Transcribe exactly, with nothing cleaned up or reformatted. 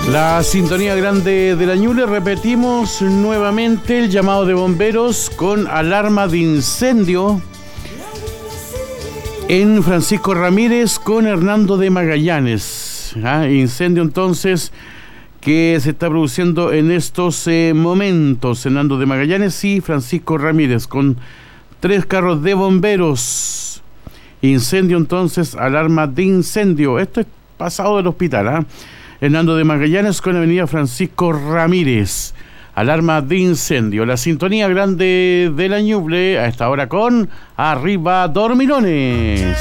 La sintonía grande de la Ñuble. Repetimos nuevamente el llamado de bomberos con alarma de incendio en Francisco Ramírez con Hernando de Magallanes. Ah, incendio entonces que se está produciendo en estos eh, momentos. Hernando de Magallanes y Francisco Ramírez con tres carros de bomberos. Incendio entonces, alarma de incendio. Esto es pasado del hospital, ¿ah? ¿eh? Hernando de Magallanes con avenida Francisco Ramírez. Alarma de incendio. La sintonía grande de la Ñuble a esta hora con Arriba Dormilones.